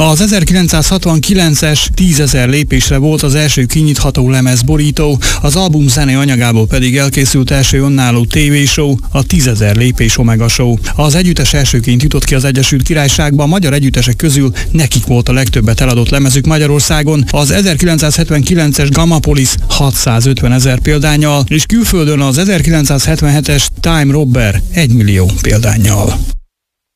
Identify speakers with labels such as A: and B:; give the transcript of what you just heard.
A: Az 1969-es 10 000 lépésre volt az első kinyitható lemezborító, az album zenei anyagából pedig elkészült első önálló tévéshow, a 10 000 lépés Omega Show. Az együttes elsőként jutott ki az Egyesült Királyságba, a magyar együttesek közül nekik volt a legtöbbet eladott lemezük Magyarországon, az 1979-es Gamma Police 650 000 példánnyal, és külföldön az 1977-es Time Robber 1 millió példánnyal.